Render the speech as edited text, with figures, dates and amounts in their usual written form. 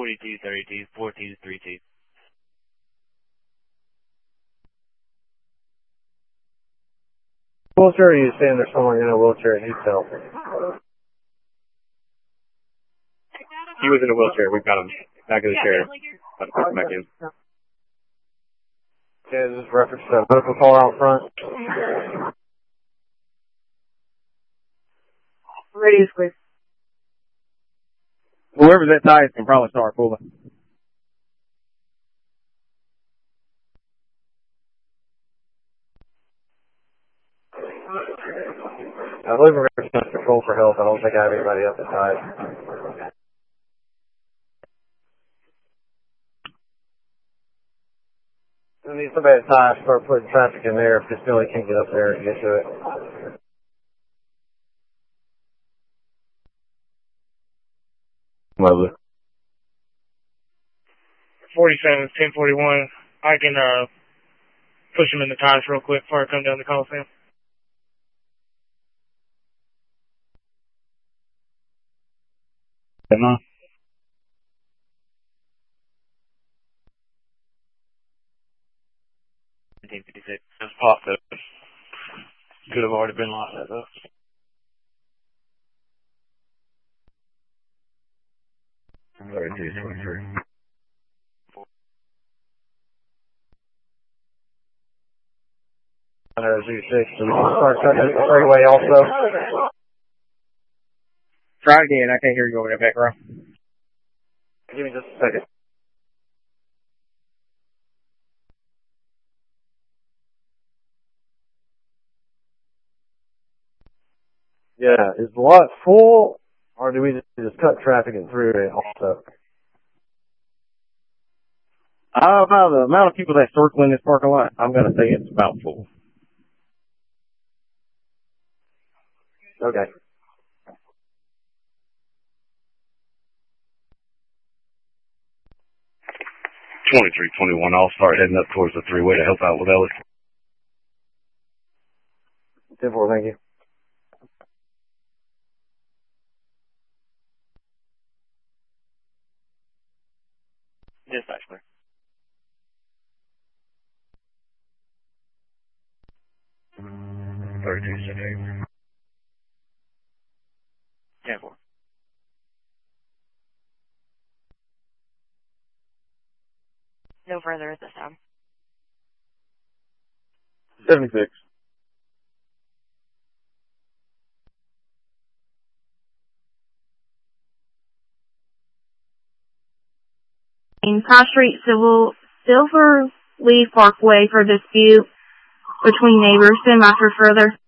4232 4232. Wheelchair, or you saying there's someone in a wheelchair that needs help? He was in a wheelchair. We've got him back in the chair. About to put him back in. Okay, this is reference to medical call out front. Radius, please. Whoever's at ties can probably start pulling. I believe we're going to control for help. I don't think I have anybody up at ties. I need somebody at ties to start putting traffic in there if this Billy can't get up there and get to it. Lovely. 47, 1041. I can push him in the ties real quick before I come down to Coliseum. Come on. Just popped up. Could have already been like that though. Under Z6, so we can start cutting it straightaway also. Try again. I can't hear you over there back row. Give me just a second. Yeah, is the lot full, or do we just cut traffic and through it also? About the amount of people that circle in this parking lot, I'm going to say it's about full. Okay. I'll start heading up towards the three-way to help out with Ellis. 10-4, thank you. Dispatch, clear. Yeah, 4. No further at this time. 76. In Cross Street Silver Leaf Parkway for dispute between neighbors. Send master further.